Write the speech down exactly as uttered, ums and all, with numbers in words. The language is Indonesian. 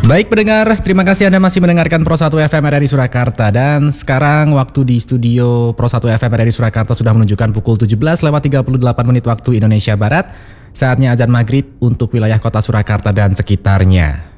Baik pendengar, terima kasih Anda masih mendengarkan Pro satu F M R R I Surakarta. Dan sekarang waktu di studio Pro satu F M R R I Surakarta sudah menunjukkan pukul tujuh belas lewat tiga puluh delapan menit waktu Indonesia Barat. Saatnya azan maghrib untuk wilayah kota Surakarta dan sekitarnya.